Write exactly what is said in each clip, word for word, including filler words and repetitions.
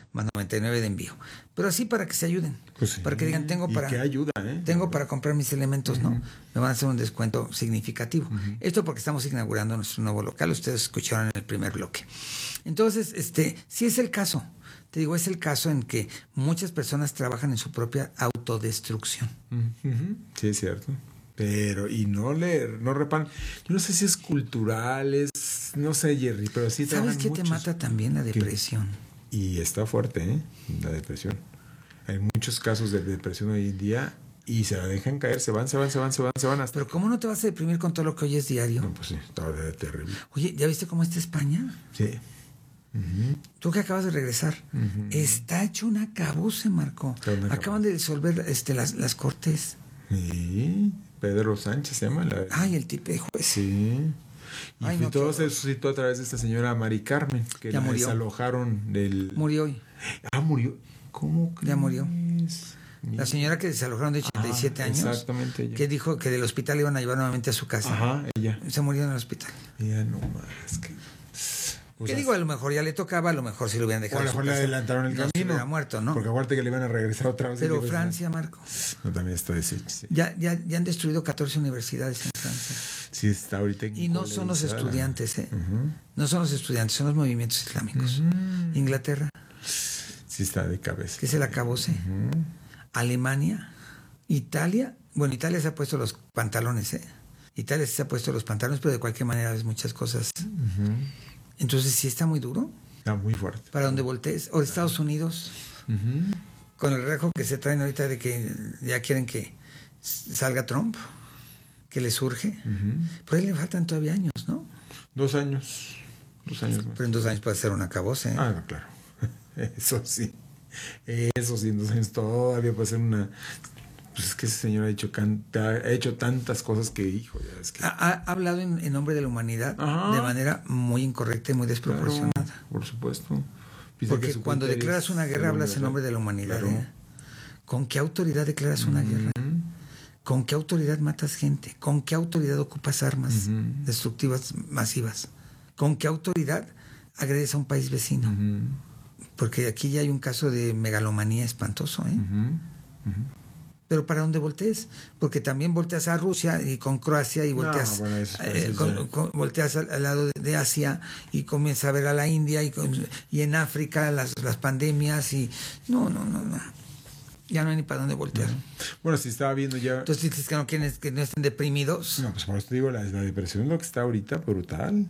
más noventa y nueve de envío. Pero así para que se ayuden. Pues sí. Para que digan, tengo para... ¿Y qué ayuda, eh? Tengo para comprar mis elementos, uh-huh. ¿no? Me van a hacer un descuento significativo. Uh-huh. Esto porque estamos inaugurando nuestro nuevo local. Ustedes escucharon en el primer bloque. Entonces, este, sí es el caso. Te digo, es el caso en que muchas personas trabajan en su propia autodestrucción. Uh-huh. Sí, es cierto. Pero, y no le, no reparan. Yo no sé si es cultural, es, no sé, Jerry, pero sí trabajan ¿Sabes qué muchos. te mata también? La depresión. ¿Qué? Y está fuerte, ¿eh? La depresión. Hay muchos casos de depresión hoy en día y se la dejan caer, se van, se van, se van, se van, se van hasta... Pero ¿cómo no te vas a deprimir con todo lo que oyes diario? No, pues sí, está terrible. Oye, ¿ya viste cómo está España? Sí. Uh-huh. Tú que acabas de regresar, uh-huh. está hecho un acabose, Marco. Acaban de disolver este, las, las cortes. Sí, Pedro Sánchez se llama. La... Ay, el tipo de juez. Sí. Y Ay, no, todo se suscitó a través de esta señora Mari Carmen, que ya la murió. Desalojaron del... Murió hoy. Ah, murió. ¿Cómo crees? Ya murió. La señora que desalojaron de ochenta y siete ah, años. Exactamente. Ella. Que dijo que del hospital iban a llevar nuevamente a su casa. Ajá, ella. Se murió en el hospital. Ella no más. Que... O sea, ¿qué digo? A lo mejor ya le tocaba, a lo mejor si lo hubieran dejado. O a lo mejor le adelantaron el no camino. Se hubiera muerto, ¿no? Porque acuérdate que le iban a regresar otra vez. Pero Francia, Marco. No, también está deshecho. Sí. Ya, ya, ya han destruido catorce universidades en Francia. Sí, está ahorita en Y no son los estudiantes, ¿eh? Uh-huh. No son los estudiantes, son los movimientos islámicos. Uh-huh. Inglaterra. Sí, está de cabeza. Que se la acabóse. Uh-huh. Alemania. Italia. Bueno, Italia se ha puesto los pantalones, ¿eh? Italia se ha puesto los pantalones, pero de cualquier manera ves muchas cosas. Uh-huh. Entonces sí está muy duro. Está muy fuerte. Para donde voltees. O Estados Unidos. Uh-huh. Con el rejo que se traen ahorita de que ya quieren que salga Trump. Que le surge. Uh-huh. Por ahí le faltan todavía años, ¿no? Dos años. Dos años más. Pero en dos años puede ser un acabose, ¿eh? Ah, no, claro. Eso sí. Eso sí, en dos años todavía puede ser una... Pues es que ese señor ha hecho, canta, ha hecho tantas cosas que, hijo, ya es que... Ha, ha hablado en, en nombre de la humanidad. Ajá. De manera muy incorrecta y muy desproporcionada. Claro, por supuesto. Piensa porque cuando declaras una guerra hablas en nombre de la humanidad. Claro. ¿eh? ¿Con qué autoridad declaras una uh-huh. guerra? ¿Con qué autoridad matas gente? ¿Con qué autoridad ocupas armas uh-huh. destructivas masivas? ¿Con qué autoridad agredes a un país vecino? Uh-huh. Porque aquí ya hay un caso de megalomanía espantoso, ¿eh? Uh-huh. Uh-huh. Pero para dónde voltees, porque también volteas a Rusia y con Croacia y volteas, no, bueno, eso, eh, eso, con, con, volteas al, al lado de, de Asia y comienzas a ver a la India y, con, y en África las, las pandemias y no, no, no, no. Ya no hay ni para dónde voltear. No. Bueno, si estaba viendo ya... Entonces dices que no quieren que no estén deprimidos. No, pues por eso te digo, la, la depresión es lo que está ahorita brutal.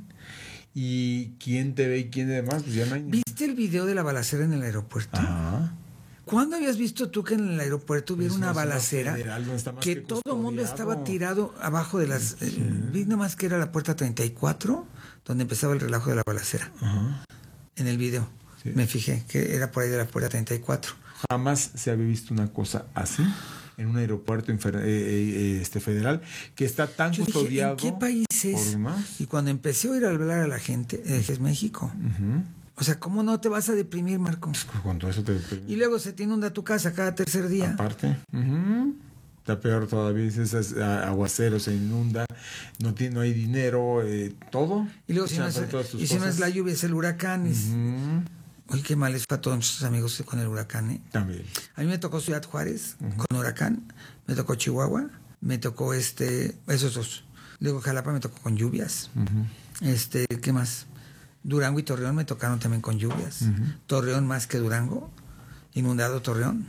Y quién te ve y quién demás, pues ya no hay... ¿Viste el video de la balacera en el aeropuerto? Ajá. ¿Cuándo habías visto tú que en el aeropuerto hubiera una balacera federal, no que, que todo el mundo estaba tirado abajo de las... Sí. Eh, vi nada más que era la puerta treinta y cuatro, donde empezaba el relajo de la balacera. Ajá. En el video. Sí. Me fijé que era por ahí de la puerta treinta y cuatro. Jamás se había visto una cosa así en un aeropuerto infer- eh, eh, este federal que está tan Yo custodiado. Dije, ¿en qué país es? Y cuando empecé a ir a hablar a la gente, dije, es México. Uh-huh. O sea, ¿cómo no te vas a deprimir, Marco? Pues con todo eso te deprime. Y luego se te inunda tu casa cada tercer día. Aparte. Uh-huh. Está peor todavía, es aguacero, se inunda, no tiene, no hay dinero, eh, todo. Y luego si, no es, y si no es la lluvia, es el huracán. Uh-huh. Uy, qué mal es para todos nuestros amigos con el huracán, ¿eh? También. A mí me tocó Ciudad Juárez uh-huh. con huracán, me tocó Chihuahua, me tocó este, esos dos. Luego Jalapa me tocó con lluvias. Uh-huh. Este, ¿qué más? Durango y Torreón me tocaron también con lluvias. Uh-huh. Torreón más que Durango, inundado Torreón.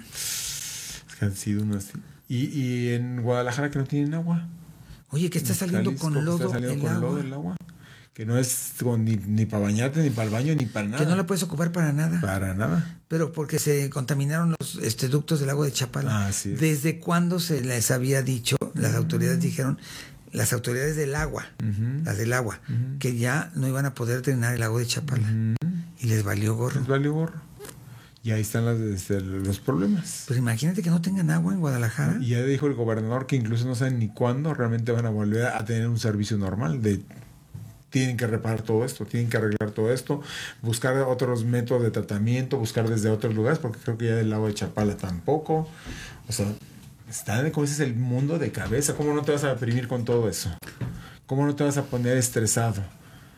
Es que han sido unas... Y, y en Guadalajara que no tienen agua. Oye, que está saliendo Jalisco, con lodo, está saliendo el, con agua. lodo el agua. Que no es ni, ni para bañarte, ni para el baño, ni para nada. Que no la puedes ocupar para nada. Para nada. Pero porque se contaminaron los este, ductos del agua de Chapala. Ah, sí. ¿Desde cuándo se les había dicho? Las uh-huh. autoridades dijeron, las autoridades del agua, uh-huh. las del agua, uh-huh. que ya no iban a poder drenar el agua de Chapala. Uh-huh. Y les valió gorro. Les valió gorro. Y ahí están las, este, los problemas. Pero imagínate que no tengan agua en Guadalajara. Y ya dijo el gobernador que incluso no saben ni cuándo realmente van a volver a tener un servicio normal de... Tienen que reparar todo esto, tienen que arreglar todo esto, buscar otros métodos de tratamiento, buscar desde otros lugares, porque creo que ya del lago de Chapala tampoco. O sea, está, como dices, el mundo de cabeza. ¿Cómo no te vas a deprimir con todo eso? ¿Cómo no te vas a poner estresado?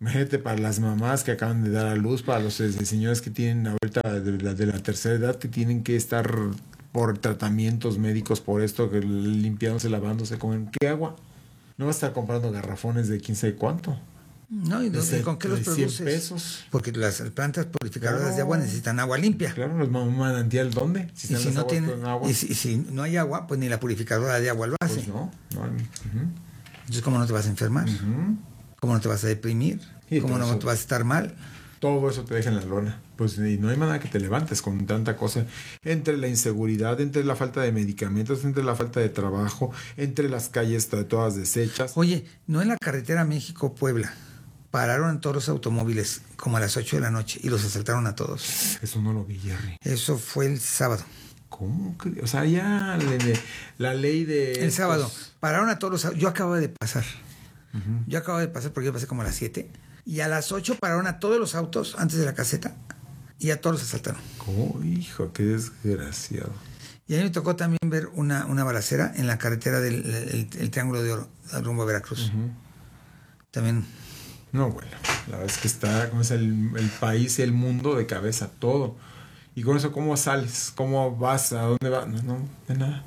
Imagínate para las mamás que acaban de dar a luz, para los eh, señores que tienen ahorita de la, de la tercera edad, que tienen que estar por tratamientos médicos por esto, que limpiándose, lavándose, ¿con qué agua? No va a estar comprando garrafones de quién sabe cuánto. No, ¿y dónde, con qué los produces? cien pesos. Porque las plantas purificadoras Claro. de agua necesitan agua limpia. Claro, los manantial, ¿dónde? Si y, si no tiene, agua. Y, si, y si no hay agua, pues ni la purificadora de agua lo hace. Pues no, no. Uh-huh. Entonces, ¿cómo no te vas a enfermar? Uh-huh. ¿Cómo no te vas a deprimir? ¿Cómo no eso, te vas a estar mal? Todo eso te deja en la lona. Pues y no hay manera que te levantes con tanta cosa. Entre la inseguridad, entre la falta de medicamentos, entre la falta de trabajo, entre las calles todas deshechas. Oye, ¿no en la carretera México-Puebla pararon todos los automóviles como a las ocho de la noche y los asaltaron a todos? Eso no lo vi, Jerry. Eso fue el sábado. ¿Cómo? O sea, ya le, la ley de... El sábado. Pararon a todos los... Yo acabo de pasar. Uh-huh. Yo acabo de pasar porque yo pasé como a las siete. Y a las ocho pararon a todos los autos antes de la caseta y a todos los asaltaron. ¿Cómo? Hijo, qué desgraciado. Y a mí me tocó también ver una, una balacera en la carretera del el, el Triángulo de Oro, rumbo a Veracruz. Uh-huh. También... No, bueno, la verdad es que está como es el, el país y el mundo de cabeza, todo. Y con eso, ¿cómo sales? ¿Cómo vas? ¿A dónde vas? No, no, de nada.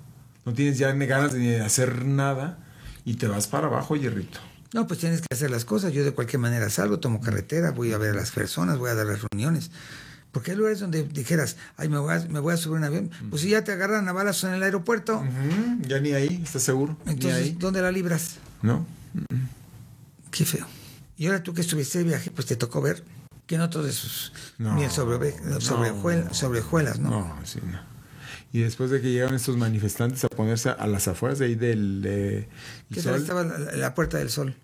No tienes ya ganas de hacer nada y te vas para abajo, Hierrito. No, pues tienes que hacer las cosas. Yo de cualquier manera salgo, tomo carretera, voy a ver a las personas, voy a dar las reuniones. Porque hay lugares donde dijeras, ay, me voy a, me voy a subir un avión. Uh-huh. Pues si ya te agarran a balazos en el aeropuerto. Uh-huh. Ya ni ahí, ¿estás seguro? Entonces, ni ahí. ¿dónde la libras? No. Uh-uh. Qué feo. Y ahora tú que estuviste de viaje, pues te tocó ver que no todos esos no, miel sobre, sobre, no, juel, sobre hojuelas, ¿no? No, sí, no. Y después de que llegaron estos manifestantes a ponerse a las afueras de ahí del de, ¿Qué tal estaba la, la Puerta del Sol?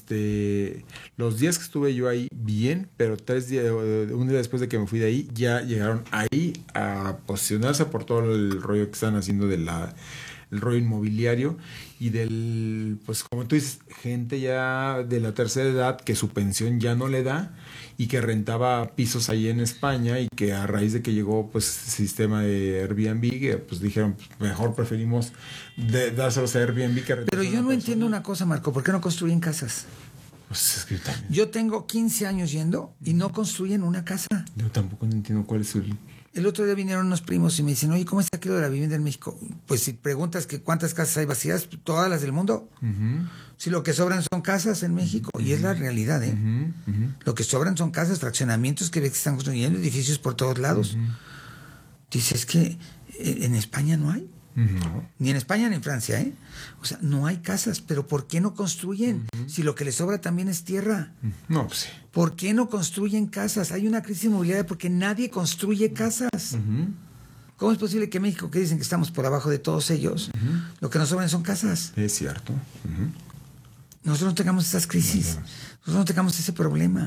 Este, los días que estuve yo ahí, bien, pero tres días, un día después de que me fui de ahí, ya llegaron ahí a posicionarse por todo el rollo que están haciendo de la el rollo inmobiliario y del, pues como tú dices, gente ya de la tercera edad que su pensión ya no le da y que rentaba pisos ahí en España y que a raíz de que llegó pues sistema de Airbnb, que, pues dijeron, pues, mejor preferimos de, dárselos a Airbnb que rentar. Pero yo no persona. entiendo una cosa, Marco, ¿por qué no construyen casas? Pues es que también. Yo tengo quince años yendo y no construyen una casa. Yo tampoco entiendo cuál es el... El otro día vinieron unos primos y me dicen, oye, ¿cómo está aquello de la vivienda en México? Pues si preguntas que cuántas casas hay vacías, todas las del mundo. Uh-huh. Si lo que sobran son casas en México, uh-huh. y es la realidad, ¿eh? Uh-huh. Uh-huh. Lo que sobran son casas, fraccionamientos que ves que están construyendo, edificios por todos lados. Uh-huh. Dices que en España no hay. Uh-huh. Ni en España ni en Francia, ¿eh? O sea, no hay casas, pero ¿por qué no construyen? Uh-huh. Si lo que les sobra también es tierra. Uh-huh. No, pues sí. ¿Por qué no construyen casas? Hay una crisis inmobiliaria porque nadie construye casas. Uh-huh. ¿Cómo es posible que México, que dicen que estamos por abajo de todos ellos, uh-huh. lo que nos sobran son casas? Es cierto. Uh-huh. Nosotros no tengamos esas crisis, uh-huh. nosotros no tengamos ese problema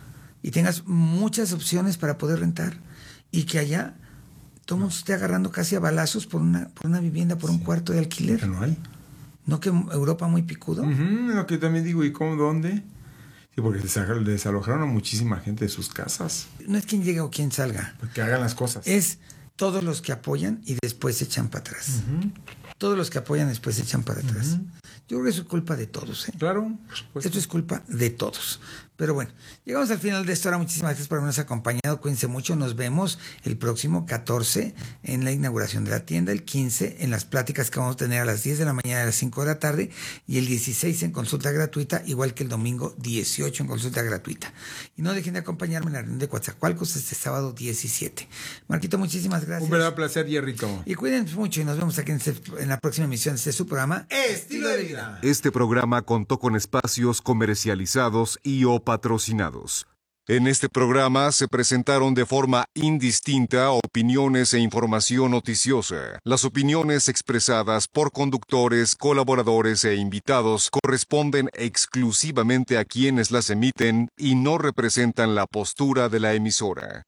y tengas muchas opciones para poder rentar y que allá todo el mundo esté agarrando casi a balazos por una, por una vivienda, por sí. un cuarto de alquiler. Que no hay. ¿No que Europa muy picudo? Uh-huh, lo que también digo, ¿y cómo, dónde? Sí, porque desalojaron a muchísima gente de sus casas. No es quien llegue o quien salga. Que hagan las cosas. Es todos los que apoyan y después se echan para atrás. Uh-huh. Todos los que apoyan después se echan para atrás. Uh-huh. Yo creo que eso es culpa de todos, ¿eh? Claro, por supuesto. Esto es culpa de todos. Pero bueno, llegamos al final de esto. Ahora, muchísimas gracias por habernos acompañado. Cuídense mucho. Nos vemos el próximo catorce en la inauguración de la tienda, el quince en las pláticas que vamos a tener a las diez de la mañana y a las cinco de la tarde y el dieciséis en consulta gratuita, igual que el domingo dieciocho en consulta gratuita. Y no dejen de acompañarme en la reunión de Coatzacoalcos este sábado diecisiete. Marquito, muchísimas gracias. Un verdadero placer, Hierrito. Y cuídense mucho y nos vemos aquí en, este, en la próxima emisión de este su programa Estilo de Vida. Este programa contó con espacios comercializados y o patrocinados. En este programa se presentaron de forma indistinta opiniones e información noticiosa. Las opiniones expresadas por conductores, colaboradores e invitados corresponden exclusivamente a quienes las emiten y no representan la postura de la emisora.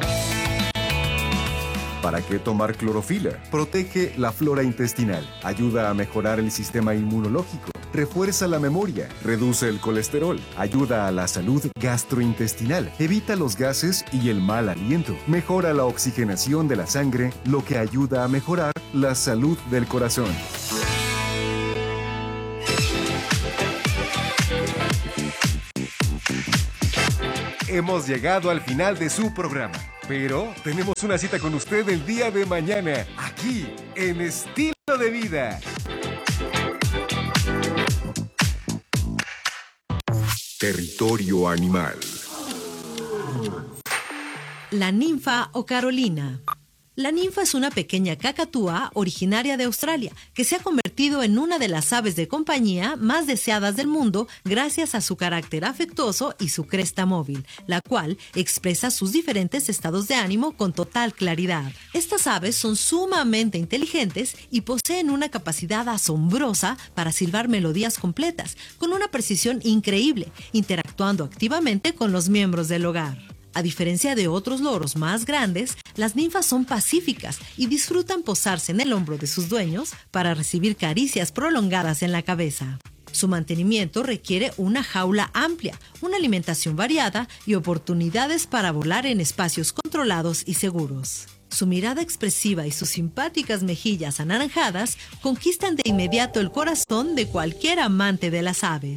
¿Para qué tomar clorofila? Protege la flora intestinal, ayuda a mejorar el sistema inmunológico, refuerza la memoria, reduce el colesterol, ayuda a la salud gastrointestinal, evita los gases y el mal aliento, mejora la oxigenación de la sangre, lo que ayuda a mejorar la salud del corazón. hemos llegado al final de su programa. Pero tenemos una cita con usted el día de mañana, aquí, en Estilo de Vida. Territorio Animal. La ninfa o Carolina. La ninfa es una pequeña cacatúa originaria de Australia que se ha convertido en una de las aves de compañía más deseadas del mundo gracias a su carácter afectuoso y su cresta móvil, la cual expresa sus diferentes estados de ánimo con total claridad. Estas aves son sumamente inteligentes y poseen una capacidad asombrosa para silbar melodías completas, con una precisión increíble, interactuando activamente con los miembros del hogar. A diferencia de otros loros más grandes, las ninfas son pacíficas y disfrutan posarse en el hombro de sus dueños para recibir caricias prolongadas en la cabeza. Su mantenimiento requiere una jaula amplia, una alimentación variada y oportunidades para volar en espacios controlados y seguros. Su mirada expresiva y sus simpáticas mejillas anaranjadas conquistan de inmediato el corazón de cualquier amante de las aves.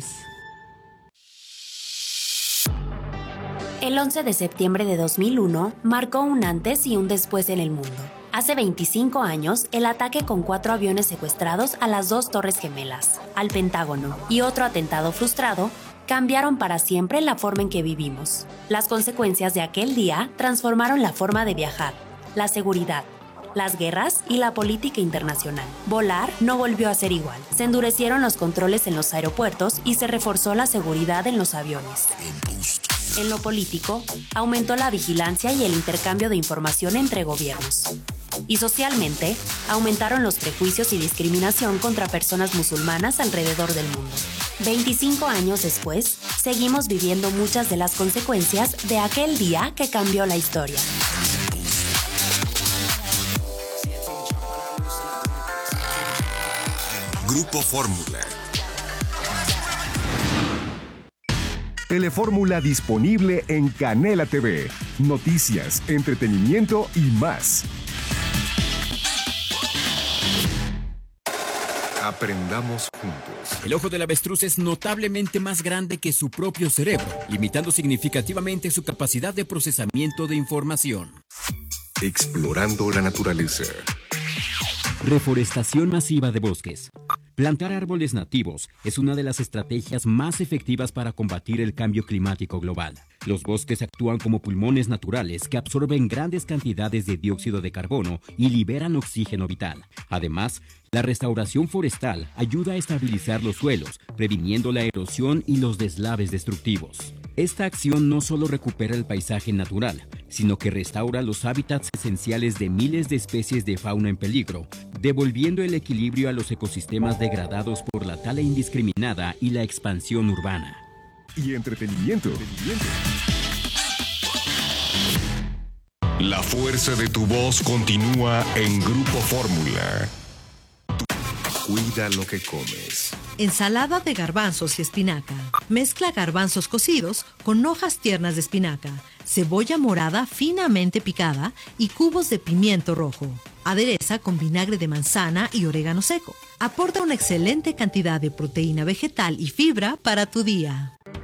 El once de septiembre de dos mil uno marcó un antes y un después en el mundo. Hace veinticinco años, el ataque con cuatro aviones secuestrados a las dos Torres Gemelas, al Pentágono y otro atentado frustrado cambiaron para siempre la forma en que vivimos. Las consecuencias de aquel día transformaron la forma de viajar, la seguridad, las guerras y la política internacional. Volar no volvió a ser igual. Se endurecieron los controles en los aeropuertos y se reforzó la seguridad en los aviones. En lo político, aumentó la vigilancia y el intercambio de información entre gobiernos. Y socialmente, aumentaron los prejuicios y discriminación contra personas musulmanas alrededor del mundo. veinticinco años después, seguimos viviendo muchas de las consecuencias de aquel día que cambió la historia. Grupo Fórmula. Telefórmula disponible en Canela T V. Noticias, entretenimiento y más. Aprendamos juntos. El ojo del avestruz es notablemente más grande que su propio cerebro, limitando significativamente su capacidad de procesamiento de información. Explorando la naturaleza. Reforestación masiva de bosques. Plantar árboles nativos es una de las estrategias más efectivas para combatir el cambio climático global. Los bosques actúan como pulmones naturales que absorben grandes cantidades de dióxido de carbono y liberan oxígeno vital. Además, la restauración forestal ayuda a estabilizar los suelos, previniendo la erosión y los deslaves destructivos. Esta acción no solo recupera el paisaje natural, sino que restaura los hábitats esenciales de miles de especies de fauna en peligro, devolviendo el equilibrio a los ecosistemas degradados por la tala indiscriminada y la expansión urbana. Y entretenimiento. La fuerza de tu voz continúa en Grupo Fórmula. Cuida lo que comes. Ensalada de garbanzos y espinaca. Mezcla garbanzos cocidos con hojas tiernas de espinaca, cebolla morada finamente picada y cubos de pimiento rojo. Adereza con vinagre de manzana y orégano seco. Aporta una excelente cantidad de proteína vegetal y fibra para tu día.